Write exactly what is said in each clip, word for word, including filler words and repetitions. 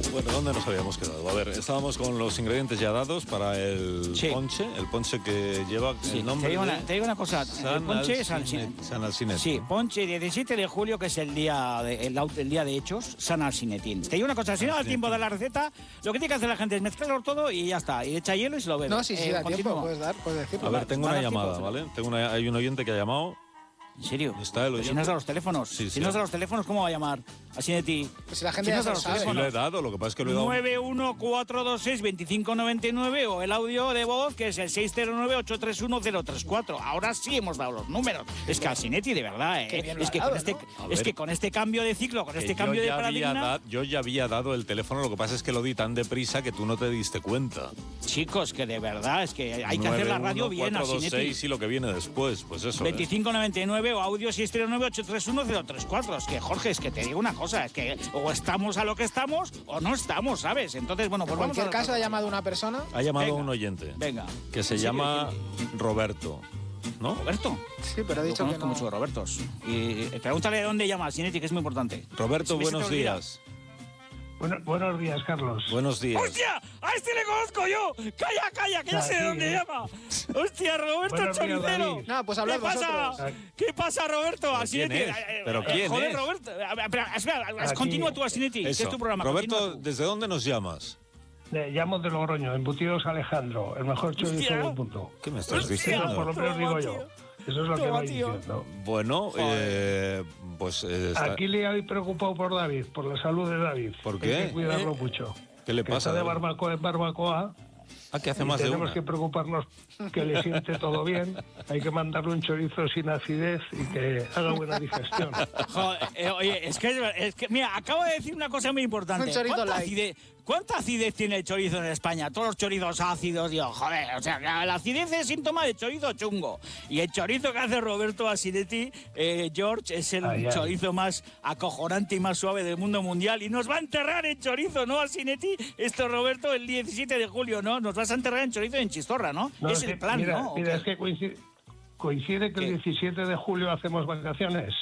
Bueno, ¿dónde nos habíamos quedado? A ver, estábamos con los ingredientes ya dados para el sí. ponche, el ponche que lleva sí. el nombre te digo, de... una, te digo una cosa, San el ponche es Alcinetti. San Alcinetti. Sí, ponche diecisiete de julio, que es el día de, el, el día de hechos, San Alcinetín. Te digo una cosa, si no da tiempo de la receta, lo que tiene que hacer la gente es mezclarlo todo y ya está, y echa hielo y se lo bebe. No, sí, sí, eh, da continúo. tiempo, puedes dar, puedes decirlo. A ver, tengo una llamada, tiempo, ¿vale? Tengo una, hay un oyente que ha llamado. ¿En serio? ¿Está el oyente? Si no es a los teléfonos. Sí, sí. Si no es a los teléfonos, ¿cómo va a llamar? Así de ti. Pues si la gente si ya no se lo sabe. Sí, lo he dado, lo que pasa es que lo he dado... nueve uno cuatro dos seis, dos cinco nueve nueve o el audio de voz que es el seis cero nueve, ocho tres uno, cero tres cuatro. Ahora sí hemos dado los números. Es que Alcinetti, de verdad, ¿eh? Es que, dado, con este, ¿no? es que con este cambio de ciclo, con este cambio de paradigma... Da, yo ya había dado el teléfono, lo que pasa es que lo di tan deprisa que tú no te diste cuenta. Chicos, que de verdad, es que hay que hacer la radio bien, Alcinetti. Y lo que viene después, pues eso. veinticinco noventa y nueve o audio seis cero nueve, ocho tres uno, cero tres cuatro. Es que, Jorge, es que te digo una cosa, es que o estamos a lo que estamos o no estamos, ¿sabes? Entonces, bueno, pues en cualquier vamos a caso ha llamado una persona. Ha llamado venga, un oyente. Venga. Que se llama Roberto. ¿No? ¿Roberto? Sí, pero ha dicho Yo que no. conozco mucho de Robertos. Y eh, pregúntale de dónde llama Alcinetti, que es muy importante. Roberto, Si buenos días. Bueno, buenos días, Carlos. Buenos días. ¡Hostia! ¡A este le conozco yo! ¡Calla, calla! ¡Que ya sé de dónde llama! ¡Hostia, Roberto Buenos días, Choricero! David. No, pues ¿Qué hablad pasa? vosotros. ¿Qué pasa, Roberto? ¿Quién es? ¿Pero quién Joder, es? Roberto. Espera, espera, Aquí. continúa tú, Alcinetti, que es tu programa. Roberto, continúa tú. ¿desde dónde nos llamas? Eh, llamo de Logroño, Embutidos Alejandro, el mejor chorizo Hostia. del mundo. ¿Qué me estás Hostia. diciendo? Eso por lo menos digo yo. Eso es lo que Toma, voy tío. diciendo. Bueno, eh, pues... Eh, está... Aquí le habéis preocupado por David, por la salud de David. ¿Por qué? Hay que cuidarlo Eh, mucho. ¿Qué le Que pasa? está de David? barbacoa en barbacoa. Ah, que hace Y más de tenemos una. que preocuparnos que le siente todo bien. Hay que mandarle un chorizo sin acidez y que haga buena digestión. Joder, eh, oye, es que, es que, mira, acabo de decir una cosa muy importante. Un chorizo ¿Cuánta light. acidez, ¿Cuánta acidez tiene el chorizo en España? Todos los chorizos ácidos, digo, joder, o sea, la acidez es síntoma de chorizo chungo. Y el chorizo que hace Roberto Alcinetti, eh, George, es el Ay, ay. chorizo más acojonante y más suave del mundo mundial. Y nos va a enterrar en chorizo, ¿no, Alcinetti? Esto, Roberto, el diecisiete de julio, ¿no? Nos vas a enterrar en chorizo y en chistorra, ¿no? No, es que- el plan, mira, ¿no? ¿O Mira, qué? es que coincide, coincide que ¿Qué? el diecisiete de julio hacemos vacaciones.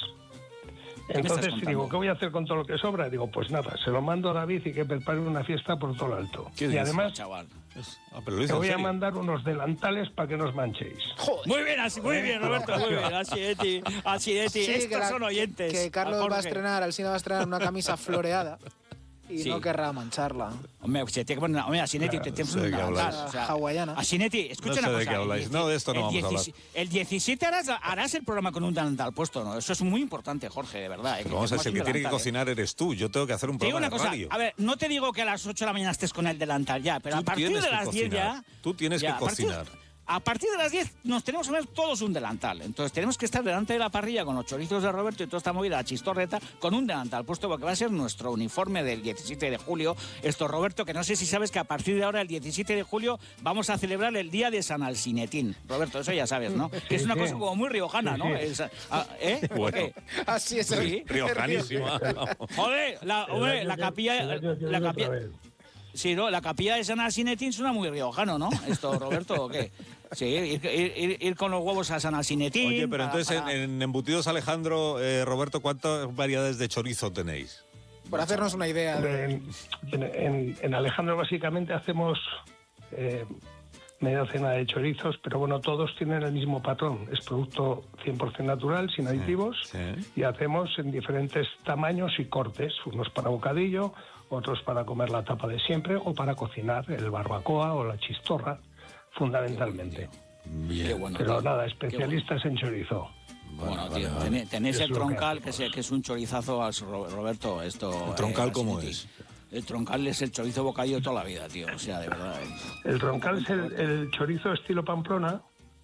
me estás Entonces contando? digo, ¿qué voy a hacer con todo lo que sobra? Digo, pues nada, se lo mando a David y que prepare una fiesta por todo lo alto. ¿Qué Y dices, además, Chaval. Ah, pero lo te hizo en voy a serio. mandar unos delantales para que no os manchéis. Muy bien, así, muy bien, Roberto, muy bien. Alcinetti, Alcinetti, Sí, estos que la- son oyentes. Que Carlos va a Jorge. estrenar, Alsina va a estrenar una camisa floreada y Sí. no querrá mancharla. Hombre, se tiene que poner. Hombre, Alcinetti, te tienes sé de una qué habláis. o sea, Hawaiana. Alcinetti, escucha No sé una de cosa. qué habláis. el No, de esto no el vamos a hablar. diecisiete El diecisiete harás, harás el programa con un delantal puesto, ¿no? Eso es muy importante, Jorge, de verdad. eh, Pero vamos a tengas ver, el un que tiene que delantal, eh. cocinar eres tú. Yo tengo que hacer un Te digo programa una de cosa, radio. a ver, no te digo que a las ocho de la mañana estés con el delantal ya, pero Tú a partir tienes de que las diez cocinar. ya... Tú tienes ya, que a partir- cocinar. A partir de las diez nos tenemos que ver todos un delantal. Entonces tenemos que estar delante de la parrilla con los chorizos de Roberto y toda esta movida, la chistorreta, con un delantal puesto porque va a ser nuestro uniforme del diecisiete de julio. Esto, Roberto, que no sé si sabes que a partir de ahora, el diecisiete de julio, vamos a celebrar el Día de San Alcinetín. Roberto, eso ya sabes, ¿no? Que es una sí. cosa como muy riojana, ¿no? Sí, Es- ah, ¿Eh? ¿O Bueno. qué? Así es. Sí. Riojanísima. Joder, la, hombre, El la año que- capilla... el año que La viene capilla... otra vez. Sí, ¿no? La capilla de San Alcinetín suena muy riojano, ¿no? Esto, Roberto, ¿o qué? Sí, ir, ir- ir- ir con los huevos a San Alcinetín... Oye, pero para- entonces para- en, en Embutidos Alejandro, eh, Roberto, ¿cuántas variedades de chorizo tenéis? Por hacernos una idea. de- En, en- en- en Alejandro básicamente hacemos eh, media docena de chorizos, pero bueno, todos tienen el mismo patrón. Es producto cien por ciento natural, sin aditivos, sí. y hacemos en diferentes tamaños y cortes, unos para bocadillo, otros para comer la tapa de siempre o para cocinar el barbacoa o la chistorra, fundamentalmente. Bien. Qué bueno, Pero tío. nada, especialistas en chorizo. Bueno, Vale, tío, vale. tené- tenéis Es el lo que troncal, que, hacemos. se- que es un chorizazo, al Ro- Roberto, esto... ¿El troncal eh, cómo Alcinetti. es? El troncal es el chorizo bocadillo de toda la vida, tío, o sea, de verdad. eh. El troncal es el, el chorizo estilo Pamplona.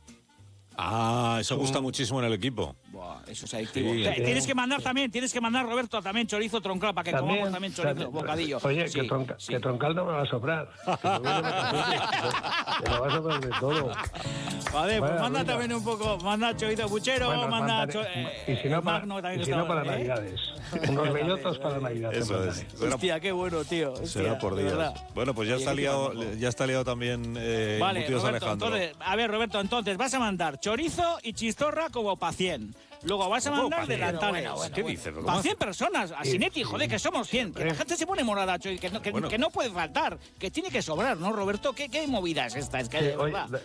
Ah, eso gusta muchísimo en el equipo. Buah, eso es adictivo. Sí, Te- sí. Tienes que mandar también, tienes que mandar, Roberto, también chorizo troncal para que comamos también chorizo también- bocadillo. Oye, Sí, que, tronca- sí. que troncal no me va a sobrar. Que no viene vacaciones, que me va a sobrar de todo. Vale, pues Vaya, manda venga. también un poco, manda chorizo puchero, Bueno, manda... mandaré- cho- eh, y si no para, Magno también y que si no está- para ¿eh? Navidades. Unos bellotos para Navidades. Eso es. Será, Hostia, qué bueno, tío. Hostia, será por de días. verdad. Bueno, pues ya Oye, está qué liado, tipo, ya está liado también eh, Vale, Embutidos Roberto, Alejandro. entonces, a ver, Roberto, entonces vas a mandar chorizo y chistorra como pa' cien. luego vas a mandar delantales. Bueno, bueno, ¿qué bueno. dices? Para cien personas, a Sinetti, joder, que somos cien. Que la gente se pone moradacho y que no, que, bueno. que no puede faltar, que tiene que sobrar, ¿no, Roberto? ¿Qué, qué movida es esta? Es que sí, de oye, verdad...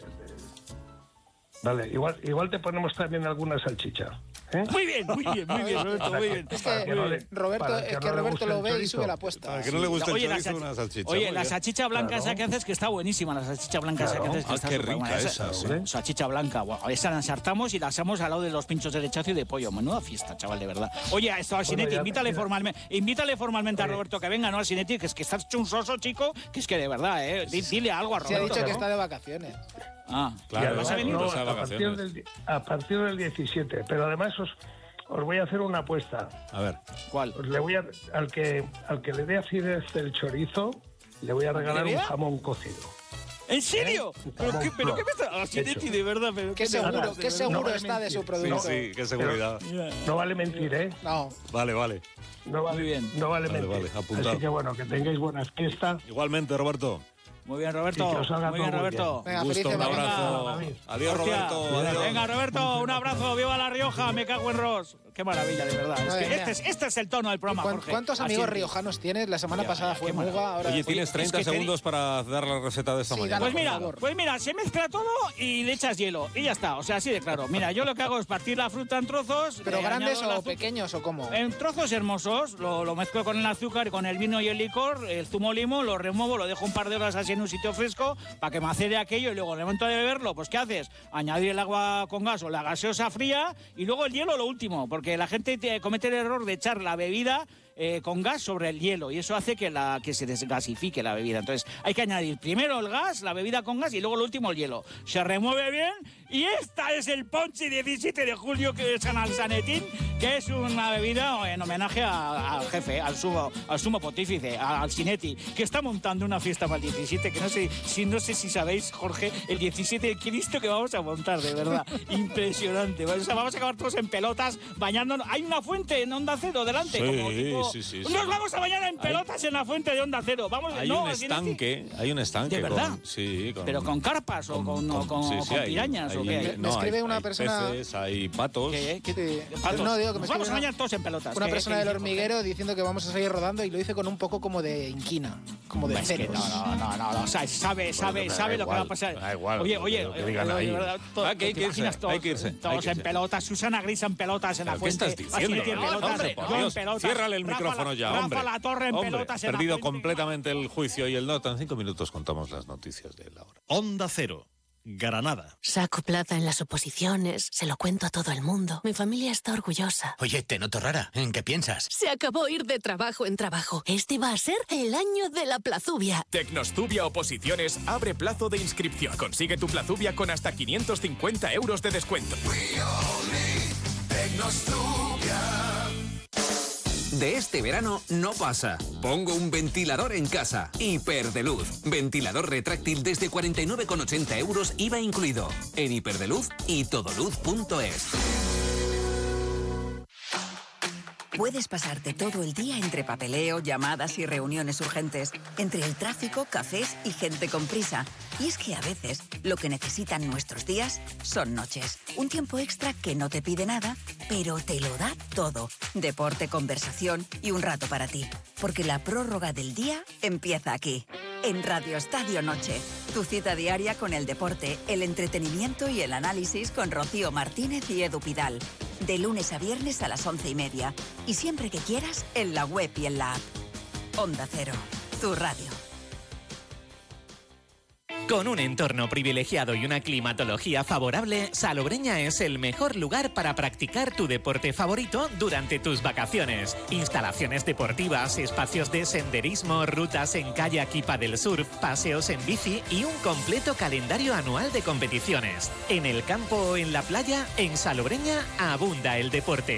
Vale, igual, igual te ponemos también alguna salchicha. ¿eh? Muy bien, muy bien, muy bien, Roberto, muy bien. Es que, no le, Roberto, es que, que no Roberto lo ve y sube la apuesta. Para que no le guste oye, el chorizo, una salchicha. Oye, la salchicha blanca claro. esa que haces que está buenísima, la salchicha blanca claro. esa que haces que ah, está qué rica buena. esa, sí. Salchicha blanca, bueno, esa la ensartamos y la asamos al lado de los pinchos de lechazo y de pollo. Menuda fiesta, chaval, de verdad. Oye, esto al Sinetti, invítale formalmente, invítale formalmente oye. a Roberto que venga, ¿no? Al Sinetti, que es que estás chunsoso, chico, que es que de verdad, ¿eh? Dile algo a Roberto. Se ha dicho ¿no? que está de vacaciones. Ah, claro, vas a venir no, a, partir del, a partir del diecisiete, pero además os, os voy a hacer una apuesta. A ver, ¿cuál? Os le voy a, al que al que le dé acidez del chorizo, le voy a regalar un jamón cocido. ¿En serio? ¿Eh? ¿Pero, qué, ¿Pero qué me está haciendo? De verdad, pero qué seguro, qué seguro no vale está mentir. de su producto. Sí, sí, qué seguridad. Pero no vale mentir, ¿eh? No. Vale, vale. No vale, Muy bien. No vale, vale mentir. Vale, apuntado. Así que bueno, que tengáis buenas fiestas. Igualmente, Roberto. Muy bien, Roberto. Muy bien, Roberto. Venga, gusto, un abrazo. Venga. Adiós, Roberto. Adiós. Venga, Roberto, un abrazo. Viva La Rioja. Me cago en Ros. Qué maravilla, de verdad. Es que este, es, este es el tono del programa, Jorge. ¿Cuántos amigos Así riojanos tienes? La semana ya, pasada fue Muga. Ahora Oye, tienes treinta es que segundos te... para dar la receta de esta sí, mañana. Pues mira, pues mira, se mezcla todo y le echas hielo. Y ya está. O sea, así de claro. Mira, yo lo que hago es partir la fruta en trozos. ¿Pero grandes o pequeños o cómo? En trozos hermosos. Lo, lo mezclo con el azúcar y con el vino y el licor, el zumo limón, lo remuevo, lo dejo un par de horas así en un sitio fresco para que macere aquello y luego en el momento de beberlo, pues ¿qué haces? Añadir el agua con gas o la gaseosa fría y luego el hielo lo último, porque la gente te comete el error de echar la bebida eh, con gas sobre el hielo y eso hace que, la, que se desgasifique la bebida. Entonces hay que añadir primero el gas, la bebida con gas y luego lo último el hielo. Se remueve bien y esta es el ponche diecisiete de julio que es San Sanetín, que es una bebida en homenaje a, al jefe, al sumo, al sumo pontífice, a, al Sinetti, que está montando una fiesta para el diecisiete, que no sé si no sé si sabéis, Jorge, el diecisiete de Cristo que vamos a montar, de verdad, impresionante. O sea, vamos a acabar todos en pelotas, bañándonos. Hay una fuente en Onda Cero delante, sí, como tipo, sí, sí, nos sí. vamos a bañar en pelotas hay, en la fuente de Onda Cero. Vamos, hay no, un estanque, hay un estanque. ¿De verdad? Con, sí, con, pero con carpas o con, con, con, sí, sí, con pirañas. Hay, ¿o qué? hay, me, no, me escribe hay, una hay persona. Peces, hay patos. ¿Qué? ¿Qué te... patos? No, digo que me vamos a bañar todos en pelotas. Una ¿Qué, persona qué del dice, hormiguero Jorge? diciendo que vamos a seguir rodando y lo dice con un poco como de inquina, como de celos. No, no, no, no, no, o sea, sabe, sabe, bueno, sabe lo igual, que va a pasar. Da igual. Oye, oye, que digan ahí. Ah, que hay que irse, todos, hay que irse. Todos hay que en irse. pelotas, Susana Gris en pelotas en la fuente. ¿Qué estás diciendo? En pelotas, Hombre, por yo en Dios, pelotas. ciérrale el Rafa micrófono la, ya, Rafa hombre. la Torre en hombre, pelotas en perdido la fuente. completamente el juicio y el nota. En cinco minutos contamos las noticias de la hora. Onda Cero. Granada. Saco plaza en las oposiciones, se lo cuento a todo el mundo. Mi familia está orgullosa. Oye, te noto rara. ¿En qué piensas? Se acabó ir de trabajo en trabajo. Este va a ser el año de la plazubia. Tecnostubia Oposiciones abre plazo de inscripción. Consigue tu plazubia con hasta quinientos cincuenta euros de descuento. De este verano no pasa. Pongo un ventilador en casa. Hiperdeluz. Ventilador retráctil desde cuarenta y nueve con ochenta euros I V A incluido. En Hiperdeluz y todoluz punto es. Puedes pasarte todo el día entre papeleo, llamadas y reuniones urgentes, entre el tráfico, cafés y gente con prisa. Y es que a veces lo que necesitan nuestros días son noches. Un tiempo extra que no te pide nada, pero te lo da todo. Deporte, conversación y un rato para ti. Porque la prórroga del día empieza aquí, en Radio Estadio Noche. Tu cita diaria con el deporte, el entretenimiento y el análisis con Rocío Martínez y Edu Pidal. De lunes a viernes a las once y media. Y siempre que quieras, en la web y en la app. Onda Cero, tu radio. Con un entorno privilegiado y una climatología favorable, Salobreña es el mejor lugar para practicar tu deporte favorito durante tus vacaciones. Instalaciones deportivas, espacios de senderismo, rutas en kayak y paddle surf, paseos en bici y un completo calendario anual de competiciones. En el campo o en la playa, en Salobreña abunda el deporte.